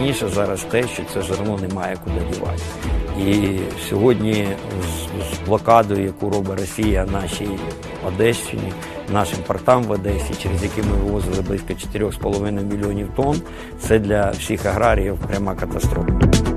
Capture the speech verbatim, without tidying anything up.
найстрашніше зараз те, що це зерно немає куди дівати. І сьогодні з блокадою, яку робить Росія нашій Одещині, нашим портам в Одесі, через які ми вивозили близько чотирьох з половиною мільйонів тонн, це для всіх аграріїв пряма катастрофа.